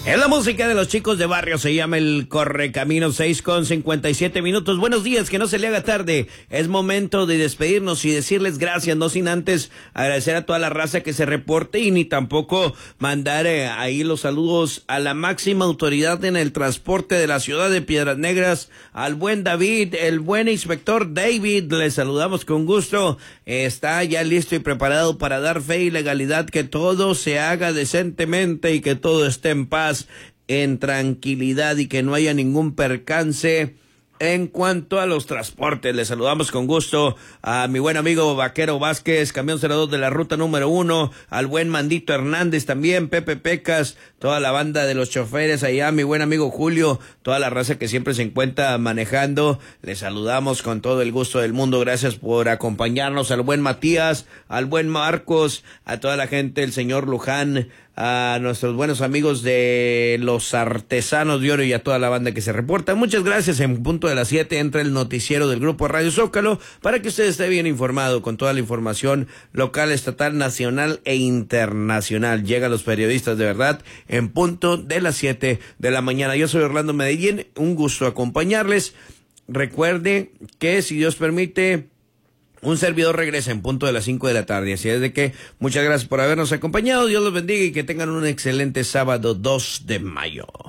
Es la música de los chicos de barrio, se llama el Correcamino, 6:57 minutos. Buenos días, que no se le haga tarde. Es momento de despedirnos y decirles gracias, no sin antes agradecer a toda la raza que se reporte y ni tampoco mandar ahí los saludos a la máxima autoridad en el transporte de la ciudad de Piedras Negras, al buen David, el buen inspector David. Le saludamos con gusto. Está ya listo y preparado para dar fe y legalidad, que todo se haga decentemente y que todo esté en paz, en tranquilidad, y que no haya ningún percance en cuanto a los transportes. Le saludamos con gusto a mi buen amigo Vaquero Vázquez, camión cerrador de la ruta número 1, al buen Mandito Hernández también, Pepe Pecas, toda la banda de los choferes allá, mi buen amigo Julio, toda la raza que siempre se encuentra manejando. Le saludamos con todo el gusto del mundo. Gracias por acompañarnos, al buen Matías, al buen Marcos, a toda la gente, el señor Luján, a nuestros buenos amigos de los Artesanos de Oro y a toda la banda que se reporta. Muchas gracias. En punto de las 7 entra el noticiero del Grupo Radio Zócalo para que usted esté bien informado con toda la información local, estatal, nacional e internacional. Llegan los periodistas de verdad en punto de las 7 de la mañana. Yo soy Orlando Medellín, un gusto acompañarles. Recuerde que, si Dios permite, un servidor regresa en punto de las 5 de la tarde. Así es de que muchas gracias por habernos acompañado. Dios los bendiga y que tengan un excelente sábado 2 de mayo.